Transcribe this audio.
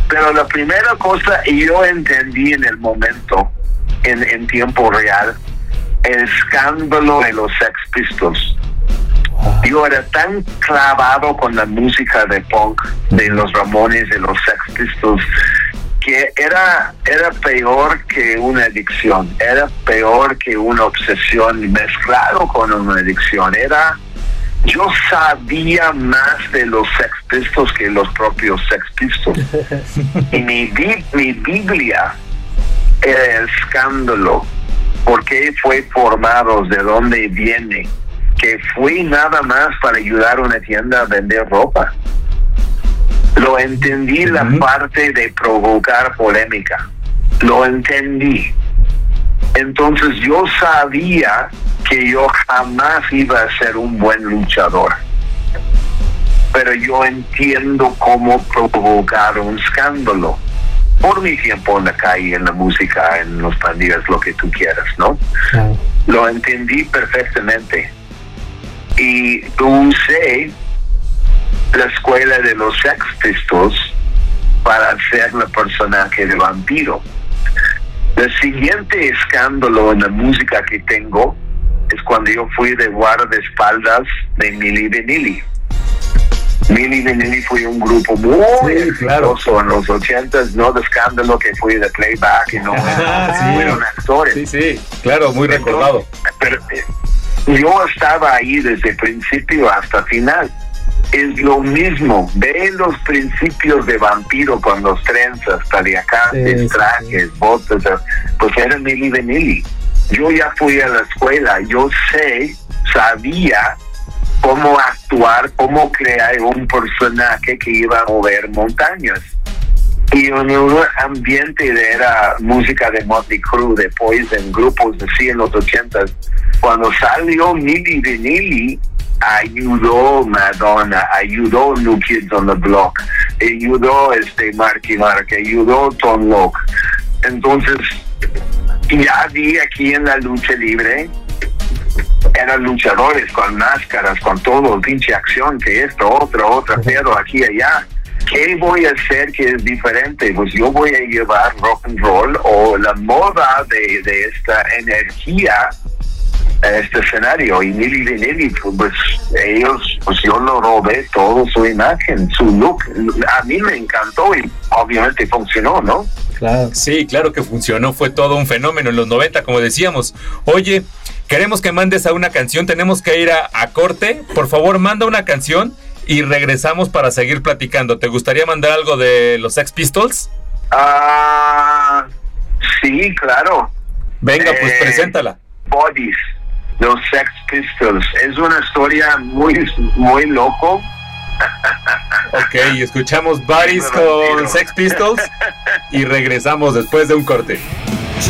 Pero la primera cosa, y yo entendí en el momento, en tiempo real, el escándalo de los Sex Pistols. Yo era tan clavado con la música de punk, de los Ramones, de los Sex Pistols, que era peor que una adicción, era peor que una obsesión mezclado con una adicción. Yo sabía más de los Sex Pistols que los propios Sex Pistols. Y mi Biblia era el escándalo. ¿Por qué fue formado? ¿De dónde viene? Que fui nada más para ayudar a una tienda a vender ropa. Lo entendí, la parte de provocar polémica. Lo entendí. Entonces yo sabía que yo jamás iba a ser un buen luchador. Pero yo entiendo cómo provocar un escándalo. Por mi tiempo en la calle, en la música, en los pandillas, lo que tú quieras, ¿no? Lo entendí perfectamente. Y usé la escuela de los Sex Pistols para hacer la personaje de vampiro. El siguiente escándalo en la música que tengo es cuando yo fui de guardaespaldas de Milli Vanilli. Milli Vanilli fue un grupo muy exitoso en los 80s, no de escándalo, que fue de playback y no fueron actores. Sí, claro, muy recordado. Pero yo estaba ahí desde principio hasta final. Es lo mismo, ve los principios de vampiro con los trenzas, taliacantes, trajes, botas, pues era Milli Vanilli. Yo ya fui a la escuela, yo sabía cómo actuar, cómo crear un personaje que iba a mover montañas. Y en un ambiente era música de Motley Crue, de Poison, grupos así en los 80s. Cuando salió Milli Vanilli, ayudó Madonna, ayudó New Kids on the Block, ayudó Marky Mark, ayudó Tom Locke. Entonces, ya vi aquí en la lucha libre, eran luchadores con máscaras, con todo, pinche acción, que esto, otra, pero aquí, allá. ¿Qué voy a hacer que es diferente? Pues yo voy a llevar rock and roll o la moda de esta energía a este escenario. Y Milli Vanilli, pues ellos, pues yo lo robé todo, su imagen, su look. A mí me encantó y obviamente funcionó, ¿no? Claro. Sí, claro que funcionó, fue todo un fenómeno en los 90, como decíamos. Oye, queremos que mandes a una canción, tenemos que ir a corte. Por favor, manda una canción y regresamos para seguir platicando. ¿Te gustaría mandar algo de los Sex Pistols? Sí, claro. Venga, pues preséntala. Bodies, los Sex Pistols. Es una historia muy loco. Ok, escuchamos Bodies con Sex Pistols y regresamos después de un corte.